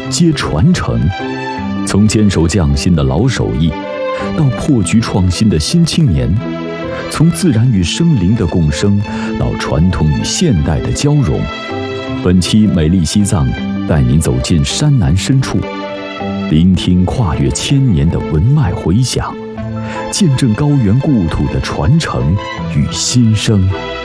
皆传承。从坚守匠心的老手艺，到破局创新的新青年；从自然与生灵的共生，到传统与现代的交融。本期美丽西藏带您走进山南深处，聆听跨越千年的文脉回响，见证高原故土的传承与新生。